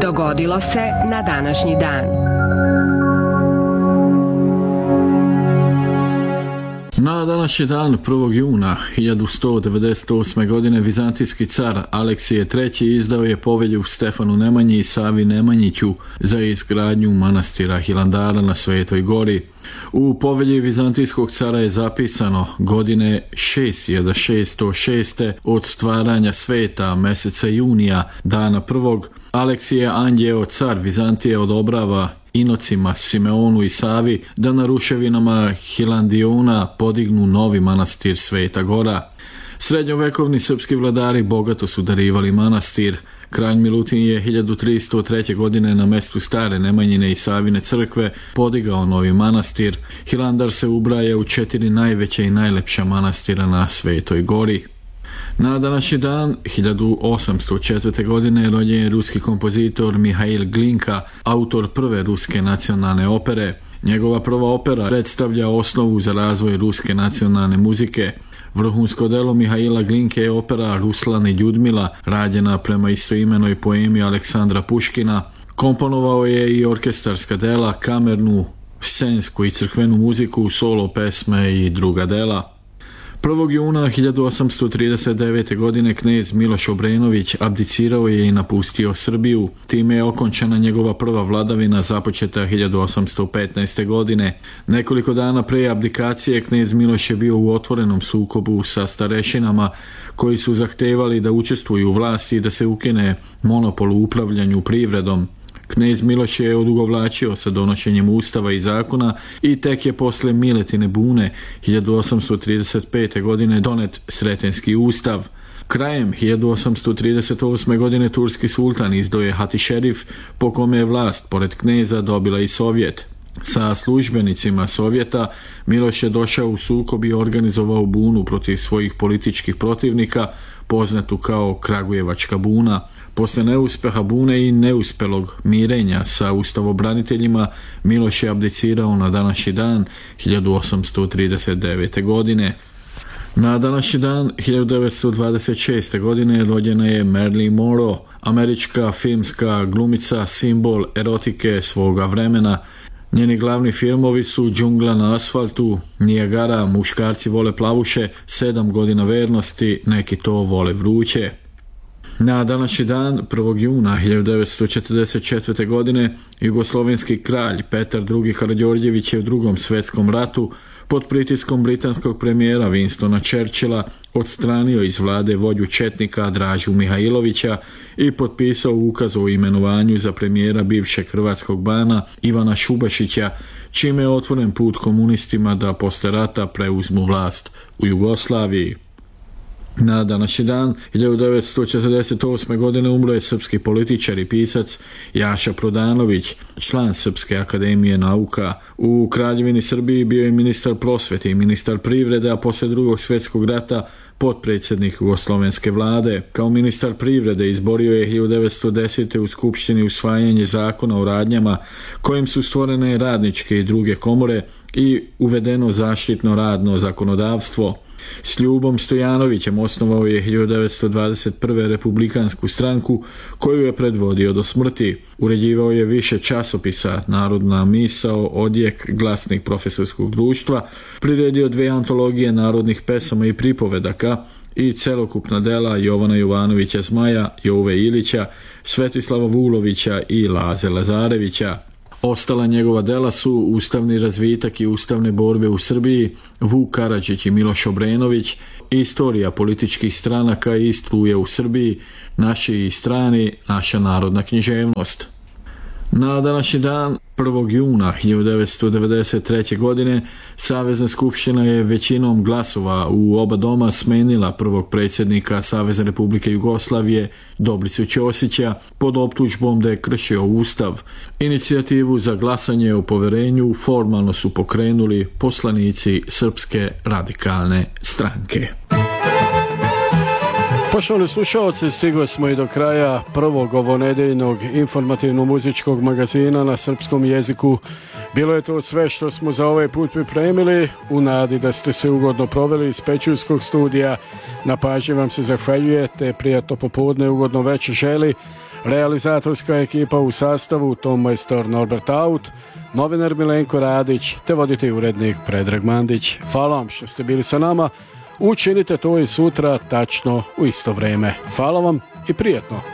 Dogodilo se na današnji dan. Na današnji dan 1. juna 1198. godine vizantijski car Aleksije III. Izdao je povelju Stefanu Nemanji i Savi Nemanjiću za izgradnju manastira Hilandara na Svetoj gori. U povelji vizantijskog cara je zapisano godine 6606. od stvaranja sveta meseca junija, dana prvog, Aleksije Anđeo, car Vizantije, odobrava inocima Simeonu i Savi da na ruševinama Hilandiona podignu novi manastir Sveta Gora. Srednjovekovni srpski vladari bogato su darivali manastir. Kralj Milutin je 1303. godine na mestu stare Nemanjine i Savine crkve podigao novi manastir. Hilandar se ubraja u 4 najveća i najlepša manastira na Svetoj gori. Na današnji dan 1804. godine rođen je ruski kompozitor Mihail Glinka, autor prve ruske nacionalne opere. Njegova prva opera predstavlja osnovu za razvoj ruske nacionalne muzike. Vrhunsko delo Mihaila Glinke je opera Ruslan i Ljudmila, rađena prema istoimenoj poemi Aleksandra Puškina. Komponovao je i orkestarska dela, kamernu, scensku i crkvenu muziku, solo pesme i druga dela. 1. juna 1839. godine knez Miloš Obrenović abdicirao je i napustio Srbiju. Time je okončana njegova prva vladavina započeta 1815. godine. Nekoliko dana pre abdikacije knez Miloš je bio u otvorenom sukobu sa starešinama koji su zahtevali da učestvuju u vlasti i da se ukine monopol u upravljanju privredom. Knez Miloš je odugovlačio sa donošenjem ustava i zakona i tek je posle Miletine bune 1835. godine donet Sretenski ustav. Krajem 1838. godine turski sultan izdao je Hatišerif po kome je vlast pored kneza dobila i Sovjet. Sa službenicima Sovjeta Miloš je došao u sukob i organizovao bunu protiv svojih političkih protivnika, poznatu kao Kragujevačka buna. Posle neuspeha bune i neuspelog mirenja sa ustavobraniteljima, Miloš je abdicirao na današnji dan 1839. godine. Na današnji dan 1926. godine rođena je Marilyn Monroe, američka filmska glumica, simbol erotike svoga vremena. Njeni glavni filmovi su Džungla na asfaltu, Nijagara, Muškarci vole plavuše, 7 godina vernosti, Neki to vole vruće. Na današnji dan, 1. juna 1944. godine, jugoslovenski kralj Petar II. Karađorđević je u Drugom svetskom ratu pod pritiskom britanskog premijera Winstona Churchilla odstranio iz vlade vođu četnika Dražu Mihajlovića i potpisao ukaz o imenovanju za premijera bivšeg hrvatskog bana Ivana Šubašića, čime je otvoren put komunistima da posle rata preuzmu vlast u Jugoslaviji. Na današnji dan 1948. godine umro je srpski političar i pisac Jaša Prodanović, član Srpske akademije nauka. U Kraljevini Srbiji bio je ministar prosvete i ministar privrede, a posle Drugog svjetskog rata potpredsjednik jugoslovenske vlade. Kao ministar privrede izborio je 1910. u Skupštini usvajanje zakona o radnjama kojim su stvorene radničke i druge komore i uvedeno zaštitno radno zakonodavstvo. S Ljubom Stojanovićem osnovao je 1921. republikansku stranku koju je predvodio do smrti. Uređivao je više časopisa, Narodna misao, Odjek, Glasnik profesorskog društva, priredio 2 antologije narodnih pesama i pripovedaka i celokupna dela Jovana Jovanovića Zmaja, Jove Ilića, Svetislava Vulovića i Laze Lazarevića. Ostala njegova dela su Ustavni razvitak i ustavne borbe u Srbiji, Vuk Karadžić i Miloš Obrenović, Istorija političkih stranaka i struje u Srbiji, Naši i strani, naša narodna književnost. Na današnji dan, 1. juna 1993. godine, Savezna skupština je većinom glasova u oba doma smenila prvog predsjednika Savezne Republike Jugoslavije, Dobricu Ćosića, pod optužbom da je kršio Ustav. Inicijativu za glasanje o poverenju formalno su pokrenuli poslanici Srpske radikalne stranke. Poštovani slušalci, stigli smo i do kraja prvog ovonedeljnog informativno-muzičkog magazina na srpskom jeziku. Bilo je to sve što smo za ovaj put pripremili, u nadi da ste se ugodno proveli iz Pećurskog studija. Na pažnji vam se zahvaljuje, te prijatno popodne, ugodno večer želi Realizatorska ekipa u sastavu Tom Majstor, Norbert Aut, novinar Milenko Radić te voditelj urednik Predrag Mandić. Hvala vam što ste bili sa nama. Učinite to i sutra tačno u isto vrijeme. Hvala vam i prijetno.